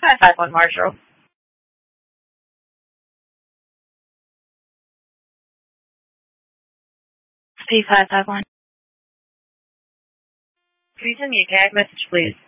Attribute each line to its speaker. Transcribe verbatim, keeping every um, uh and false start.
Speaker 1: five five one Marshall. P five five one. Please send me a C A D message, please.